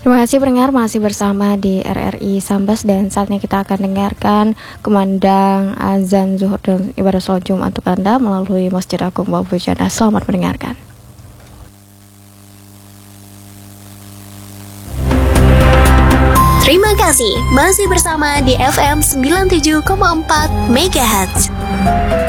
Terima kasih pendengar, masih bersama di RRI Sambas, dan saatnya kita akan dengarkan kumandang azan zuhur dan ibadah sholat Jumat untuk Anda melalui Masjid Agung Bawah Jannah. Selamat mendengarkan. Terima kasih masih bersama di FM 97,4 MHz.